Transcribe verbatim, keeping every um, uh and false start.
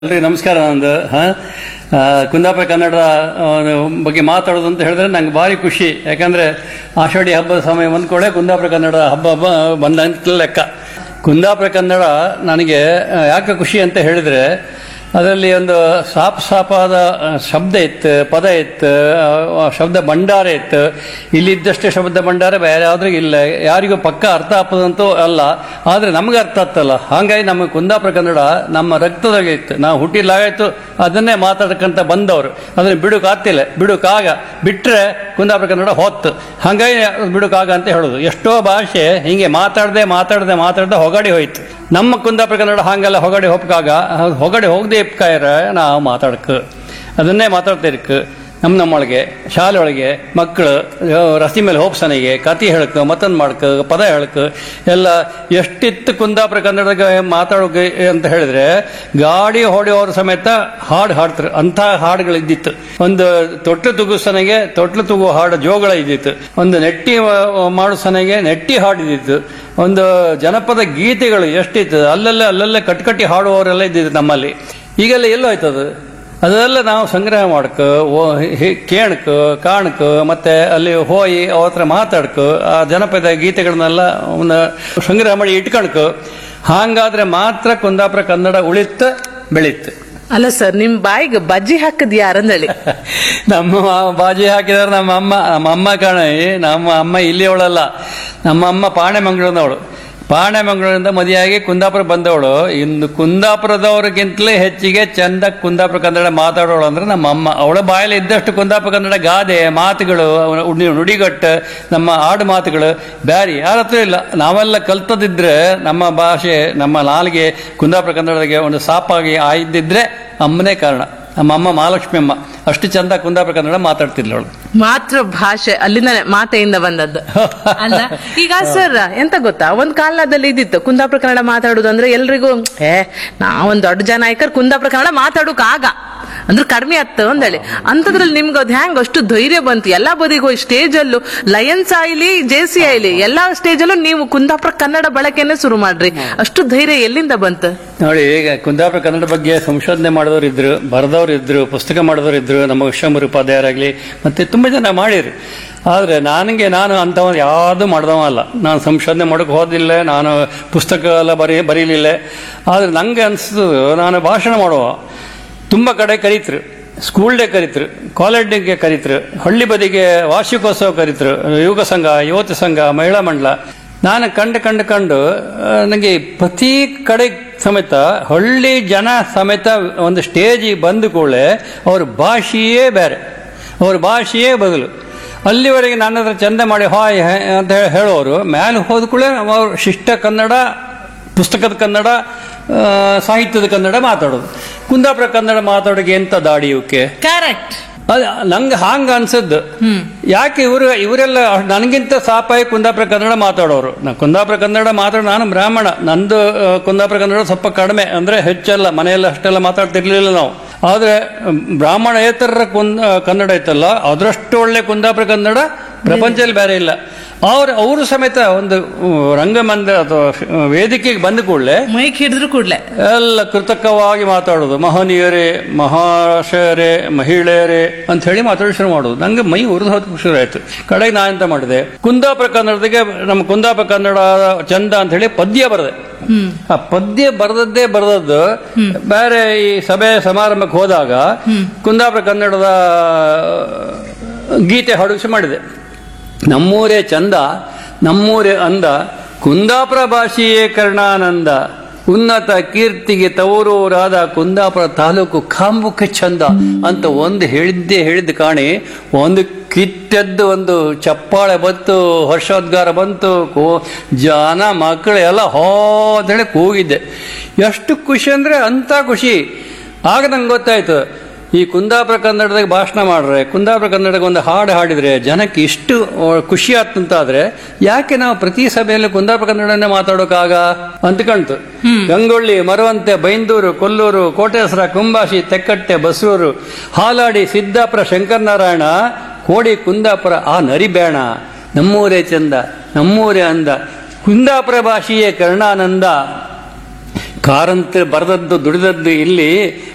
ಎಲ್ರಿ ನಮಸ್ಕಾರ. ನಂದು ಹಾ ಕುಂದಾಪುರ ಕನ್ನಡ ಬಗ್ಗೆ ಮಾತಾಡೋದು ಅಂತ ಹೇಳಿದ್ರೆ ನಂಗೆ ಭಾರಿ ಖುಷಿ. ಯಾಕಂದ್ರೆ ಆಷಾಢಿ ಹಬ್ಬದ ಸಮಯ ಬಂದ್ಕೊಳ್ಳೆ ಕುಂದಾಪುರ ಕನ್ನಡ ಹಬ್ಬ ಹಬ್ಬ ಬಂದಂತ ಲೆಕ್ಕ. ಕುಂದಾಪುರ ಕನ್ನಡ ನನಗೆ ಯಾಕೆ ಖುಷಿ ಅಂತ ಹೇಳಿದ್ರೆ ಅದರಲ್ಲಿ ಒಂದು ಸಾಪ್ ಸಾಪಾದ ಶಬ್ದ ಇತ್ತು, ಪದ ಇತ್ತು, ಶಬ್ದ ಭಂಡಾರ ಇತ್ತು. ಇಲ್ಲಿದ್ದಷ್ಟೇ ಶಬ್ದ ಭಂಡಾರ ಬೇರೆ ಯಾವ್ದ್ರಿಗೂ ಇಲ್ಲ. ಯಾರಿಗೂ ಪಕ್ಕ ಅರ್ಥ ಆಗ್ತದಂತೂ ಅಲ್ಲ, ಆದರೆ ನಮ್ಗೆ ಅರ್ಥ ಆಗ್ತಲ್ಲ. ಹಾಗಾಗಿ ನಮ್ಮ ಕುಂದಾಪುರ ಕನ್ನಡ ನಮ್ಮ ರಕ್ತದಾಗೆ ಇತ್ತು. ನಾವು ಹುಟ್ಟಿಲಾಗಾಯ್ತು ಅದನ್ನೇ ಮಾತಾಡ್ಕಂತ ಬಂದವರು. ಅದನ್ನ ಬಿಡುಕಾಗ್ತಿಲ್ಲ, ಬಿಡುಕಾಗ ಬಿಟ್ರೆ ಕುಂದಾಪುರ ಕನ್ನಡ ಹೊತ್ತು. ಹಾಗಾಗಿ ಬಿಡುಕಾಗ ಅಂತ ಹೇಳೋದು. ಎಷ್ಟೋ ಭಾಷೆ ಹಿಂಗೆ ಮಾತಾಡದೆ ಮಾತಾಡದೆ ಮಾತಾಡದೆ ಹೊಗಡಿ ಹೋಯ್ತು. ನಮ್ಮ ಕುಂದಾಪುರ ಕನ್ನಡ ಹಾಗೆಲ್ಲ ಹೊಗಡಿ ಹೋಗ್ಕಾಗ ಹೊಗಡಿ ಹೋಗದೆ ಇಪ್ಕಾಯ್ರ ನಾವು ಮಾತಾಡಕ್ ಅದನ್ನೇ ಮಾತಾಡ್ತಾ ಇರ್ಕ. ನಮ್ಮ ನಮ್ಮೊಳಗೆ ಶಾಲೆ ಒಳಗೆ ಮಕ್ಕಳು ರಸ್ತೆ ಮೇಲೆ ಹೋಪ್ಸನಿಗೆ ಕತಿ ಹೇಳಕ್, ಮತ್ತೊಂದು ಮಾಡಕ್, ಪದ ಹೇಳಕ್ ಎಲ್ಲ ಎಷ್ಟಿತ್ತು ಕುಂದಾಪುರ ಕನ್ನಡದ ಮಾತಾಡೋಕೆ ಅಂತ ಹೇಳಿದ್ರೆ ಗಾಡಿ ಹೊಡೆಯೋರ ಸಮೇತ ಹಾಡು ಹಾಡ್ತಾರೆ. ಅಂಥ ಹಾಡುಗಳಿದ್ದಿತ್ತು. ಒಂದು ತೊಟ್ಲು ತುಗುಸನೆಗೆ ತೊಟ್ಲು ತುಗು ಹಾಡು ಜೋಗಳ ಇದ್ದಿತ್ತು. ಒಂದು ನೆಟ್ಟಿ ಮಾಡೋ ಸನೆಗೆ ನೆಟ್ಟಿ ಹಾಡಿದ್ದಿತ್ತು. ಒಂದು ಜನಪದ ಗೀತೆಗಳು ಎಷ್ಟಿತ್ತು. ಅಲ್ಲಲ್ಲೇ ಅಲ್ಲಲ್ಲೇ ಕಟ್ಕಟ್ಟಿ ಹಾಡುವವರೆಲ್ಲ ಇದ್ದಿತ್ತು ನಮ್ಮಲ್ಲಿ. ಈಗೆಲ್ಲ ಎಲ್ಲೋ ಆಯ್ತದು. ಅದೆಲ್ಲ ನಾವು ಸಂಗ್ರಹ ಮಾಡಕ, ಕೇಳಕ, ಕಾಣಕ, ಮತ್ತೆ ಅಲ್ಲಿ ಹೋಗಿ ಅವ್ರ ಹತ್ರ ಮಾತಾಡ್ಕ, ಆ ಜನಪದ ಗೀತೆಗಳನ್ನೆಲ್ಲ ಒಂದು ಸಂಗ್ರಹ ಮಾಡಿ ಇಟ್ಕಣಕ. ಹಾಗಾದ್ರೆ ಮಾತ್ರ ಕುಂದಾಪುರ ಕನ್ನಡ ಉಳಿತ ಬೆಳೀತು. ಅಲ್ಲ ಸರ್, ನಿಮ್ ಬಾಯಿಗೆ ಬಜ್ಜಿ ಹಾಕದ್ ಯಾರಂದಳಿ? ನಮ್ಮ ಬಾಜಿ ಹಾಕಿದಾರೆ ನಮ್ಮ ಅಮ್ಮ. ನಮ್ಮ ಅಮ್ಮ ಕಾಣ, ನಮ್ಮ ಅಮ್ಮ ಇಲ್ಲಿ ಅವಳಲ್ಲ, ನಮ್ಮ ಅಮ್ಮ ಪಾಣೆ ಮಂಗಳೂರಿನವಳು. ಪಾಣೆ ಮಂಗಳೂರಿಂದ ಮದುವೆಯಾಗಿ ಕುಂದಾಪುರ ಬಂದವಳು. ಇನ್ನು ಕುಂದಾಪುರದವ್ರಿಗಿಂತಲೇ ಹೆಚ್ಚಿಗೆ ಚಂದ ಕುಂದಾಪುರ ಕನ್ನಡ ಮಾತಾಡೋಳು ಅಂದ್ರೆ ನಮ್ಮ ಅಮ್ಮ. ಅವಳ ಬಾಯಲ್ಲಿ ಇದ್ದಷ್ಟು ಕುಂದಾಪುರ ಕನ್ನಡ ಗಾದೆ ಮಾತುಗಳು, ನುಡಿಗಟ್ಟು, ನಮ್ಮ ಆಡು ಮಾತುಗಳು ಬ್ಯಾರಿ ಯಾರ ಹತ್ರ ಇಲ್ಲ. ನಾವೆಲ್ಲ ಕಲ್ತದಿದ್ರೆ ನಮ್ಮ ಭಾಷೆ, ನಮ್ಮ ನಾಲಿಗೆ ಕುಂದಾಪುರ ಕನ್ನಡಕ್ಕೆ ಒಂದು ಸಾಪಾಗಿ ಆಯ್ದಿದ್ರೆ ಅಮ್ಮನೇ ಕಾರಣ. ನಮ್ಮ ಅಮ್ಮ ಮಹಾಲಕ್ಷ್ಮಿ ಅಮ್ಮ ಅಷ್ಟು ಚಂದ ಕುಂದಾಪುರ ಕನ್ನಡ ಮಾತಾಡ್ತಿದ್ಲು ಅವಳು. ಮಾತೃ ಭಾಷೆ ಅಲ್ಲಿಂದಾನೆ, ಮಾತೆಯಿಂದ ಬಂದದ್ದು ಅಲ್ಲ. ಈಗ ಸರ್ ಎಂತ ಗೊತ್ತಾ, ಒಂದ್ ಕಾಲದಲ್ಲಿ ಇದ್ದಿತ್ತು ಕುಂದಾಪುರ ಕನ್ನಡ ಮಾತಾಡುದು ಅಂದ್ರೆ ಎಲ್ರಿಗೂ ಏ ನಾವೊಂದ್ ದೊಡ್ಡ ಜನ ಆಯ್ಕರ್ ಕುಂದಾಪುರ ಕನ್ನಡ ಮಾತಾಡೋಕ್ ಆಗ ಅಂದ್ರೆ ಕಡಿಮೆ ಆತ್ತು ಅಂದೇಳಿ. ಅಂತದ್ರಲ್ಲಿ ನಿಮ್ಗೆ ಅದ್ ಹ್ಯಾಂಗ್ ಅಷ್ಟು ಧೈರ್ಯ ಬಂತು? ಎಲ್ಲಾ ಬದಿಗೂ ಸ್ಟೇಜ್ ಅಲ್ಲೂ ಲಯನ್ಸ್ ಆಯ್ಲಿ ಜೆಸಿ ಆಯ್ಲಿ ಎಲ್ಲಾ ಸ್ಟೇಜ್ ಅಲ್ಲೂ ನೀವು ಕುಂದಾಪುರ ಕನ್ನಡ ಬಳಕೆನೆ ಶುರು ಮಾಡ್ರಿ. ಅಷ್ಟು ಧೈರ್ಯ ಎಲ್ಲಿಂದ ಬಂತು ನೋಡಿ. ಈಗ ಕುಂದಾಪುರ ಕನ್ನಡ ಬಗ್ಗೆ ಸಂಶೋಧನೆ ಮಾಡಿದವರು ಇದ್ರು, ಬರೆದವ್ರು ಇದ್ರು, ಪುಸ್ತಕ ಮಾಡಿದವರು ಇದ್ರು. ನಮ್ಮ ವಿಶ್ವಂಬರ ಉಪಾಧ್ಯಾಯರಾಗ್ಲಿ ಮತ್ತೆ ತುಂಬಾ ಜನ ಮಾಡಿರು. ಆದ್ರೆ ನನಗೆ ನಾನು ಅಂಥವ್ ಯಾವುದು ಮಾಡ್ದವ ಅಲ್ಲ. ನಾನು ಸಂಶೋಧನೆ ಮಾಡೋಕೆ ಹೋದಿಲ್ಲ, ನಾನು ಪುಸ್ತಕ ಎಲ್ಲ ಬರೀ ಬರೀಲಿಲ್ಲ. ಆದ್ರೆ ನಂಗೆ ಅನ್ಸುದು, ನಾನು ಭಾಷಣ ಮಾಡುವ ತುಂಬ ಕಡೆ ಕರೀತರು. ಸ್ಕೂಲ್ ಡೇ ಕರೀತರು, ಕಾಲೇಜ್ ಡೇಗೆ ಕರೀತರು, ಹಳ್ಳಿ ಬದಿಗೆ ವಾರ್ಷಿಕೋತ್ಸವ ಕರೀತರು, ಯುವಕ ಸಂಘ, ಯುವತಿ ಸಂಘ, ಮಹಿಳಾ ಮಂಡಲ. ನಾನು ಕಂಡು ಕಂಡು ಕಂಡು ನನಗೆ ಪ್ರತಿ ಕಡೆ ಸಮೇತ ಹಳ್ಳಿ ಜನ ಸಮೇತ ಒಂದು ಸ್ಟೇಜಿಗೆ ಬಂದ ಕೂಡಲೇ ಅವ್ರ ಭಾಷೆಯೇ ಬೇರೆ, ಅವ್ರ ಭಾಷೆಯೇ ಬದಲು. ಅಲ್ಲಿವರೆಗೆ ನನ್ನ ಹತ್ರ ಚಂದ ಮಾಡಿ ಹಾಯ್ ಅಂತ ಹೇಳೋರು ಮೇಲೆ ಹೋದ ಕೂಡಲೇ ಅವರು ಶಿಷ್ಟ ಕನ್ನಡ, ಪುಸ್ತಕದ ಕನ್ನಡ, ಸಾಹಿತ್ಯದ ಕನ್ನಡ ಮಾತಾಡೋದು. ಕುಂದಾಪುರ ಕನ್ನಡ ಮಾತಾಡೋಕೆ ಎಂತ ದಾಡಿ ಇವಕ್ಕೆ? ಕರೆಕ್ಟ್. ಅದ್ ನಂಗೆ ಹಾಂಗ ಅನ್ಸದ್ದು. ಯಾಕೆ ಇವರು ಇವರೆಲ್ಲ ನನಗಿಂತ ಸಾಪಾಯಿ ಕುಂದಾಪುರ ಕನ್ನಡ ಮಾತಾಡೋರು. ನಾ ಕುಂದಾಪುರ ಕನ್ನಡ ಮಾತಾಡೋ, ನಾನು ಬ್ರಾಹ್ಮಣ, ನಂದು ಕುಂದಾಪುರ ಕನ್ನಡ ಸ್ವಲ್ಪ ಕಡಿಮೆ, ಅಂದ್ರೆ ಹೆಚ್ಚಲ್ಲ, ಮನೆಯಲ್ಲ ಅಷ್ಟೆಲ್ಲ ಮಾತಾಡ್ತಿರ್ಲಿಲ್ಲ ನಾವು. ಆದ್ರೆ ಬ್ರಾಹ್ಮಣೇತರ ಕುಂದ ಕನ್ನಡ ಇತ್ತಲ್ಲ, ಅದರಷ್ಟು ಒಳ್ಳೆ ಕುಂದಾಪುರ ಕನ್ನಡ ಪ್ರಪಂಚದಲ್ಲಿ ಬೇರೆ ಇಲ್ಲ. ಅವ್ರ ಅವರು ಸಮೇತ ಒಂದು ರಂಗಮಂದಿರ ಅಥವಾ ವೇದಿಕೆಗೆ ಬಂದ ಕೂಡಲೇ ಮೈಕ್ ಹಿಡಿದ್ರು ಕೂಡಲೇ ಎಲ್ಲ ಕೃತಕವಾಗಿ ಮಾತಾಡೋದು. ಮಹನೀಯರೇ, ಮಹಾಶಯರೇ, ಮಹಿಳೆಯರೇ ಅಂತ ಹೇಳಿ ಮಾತಾಡಿ ಶುರು ಮಾಡೋದು. ನಂಗೆ ಮೈ ಉರಿದು ಹೋದ ಶುರು ಆಯ್ತು. ಕಡೆಗೆ ನಾ ಎಂತ ಮಾಡಿದೆ, ಕುಂದಾಪುರ ಕನ್ನಡದಿಗೆ ನಮ್ಮ ಕುಂದಾಪುರ ಕನ್ನಡ ಚಂದ ಅಂತ ಹೇಳಿ ಪದ್ಯ ಬರದೆ. ಆ ಪದ್ಯ ಬರೆದದ್ದೇ ಬರೆದದ್ದು ಬೇರೆ ಈ ಸಭೆ ಸಮಾರಂಭಕ್ಕೆ ಹೋದಾಗ ಕುಂದಾಪುರ ಕನ್ನಡದ ಗೀತೆ ಹಾಡುವಿಸಿ ಮಾಡಿದೆ. ನಮ್ಮೂರೇ ಚಂದ, ನಮ್ಮೂರೇ ಅಂದ, ಕುಂದಾಪುರ ಭಾಷೆಯೇ ಕರ್ಣಾನಂದ, ಉನ್ನತ ಕೀರ್ತಿಗೆ ತವರೂರಾದ ಕುಂದಾಪುರ ತಾಲೂಕು ಕಾಂಬುಕ ಚಂದ ಅಂತ ಒಂದು ಹೇಳಿದ್ದೇ ಹೇಳಿದ್ದು ಕಾಣಿ. ಒಂದು ಕಿತ್ತೆದ್ದು ಒಂದು ಚಪ್ಪಾಳೆ ಬಂತು, ಹರ್ಷೋದ್ಗಾರ ಬಂತು, ಕೋ ಜನ ಮಕ್ಕಳು ಎಲ್ಲ ಹೋದೇಳಿ ಕೂಗಿದ್ದೆ. ಎಷ್ಟು ಖುಷಿ ಅಂದ್ರೆ ಅಂತ ಖುಷಿ. ಆಗ ನಂಗೆ ಗೊತ್ತಾಯ್ತು, ಈ ಕುಂದಾಪುರ ಕನ್ನಡದಾಗ ಭಾಷಣ ಮಾಡ್ರೆ, ಕುಂದಾಪುರ ಕನ್ನಡಕ್ಕೆ ಒಂದು ಹಾಡು ಹಾಡಿದ್ರೆ ಜನಕ್ಕೆ ಇಷ್ಟು ಖುಷಿ ಆಗ್ತಂತಾದ್ರೆ ಯಾಕೆ ನಾವು ಪ್ರತಿ ಸಭೆಯಲ್ಲಿ ಕುಂದಾಪುರ ಕನ್ನಡನೇ ಮಾತಾಡೋಕಾಗ ಅಂತ ಕಾಣ್ತು. ಗಂಗೊಳ್ಳಿ, ಮರವಂತೆ, ಬೈಂದೂರು, ಕೊಲ್ಲೂರು, ಕೋಟೇಶ್ವರ, ಕುಂಬಾಶಿ, ತೆಕ್ಕಟ್ಟೆ, ಬಸರೂರು, ಹಾಲಾಡಿ, ಸಿದ್ದಾಪುರ, ಶಂಕರನಾರಾಯಣ, ಕೋಡಿ, ಕುಂದಾಪುರ ಆ ನರಿಬೇಣ, ನಮ್ಮೂರೇ ಚಂದ, ನಮ್ಮೂರೇ ಅಂದ, ಕುಂದಾಪುರ ಭಾಷೆಯೇ ಕರ್ಣಾನಂದ. ಕಾರಂತ ಬರೆದದ್ದು ದುಡಿದದ್ದು ಇಲ್ಲಿ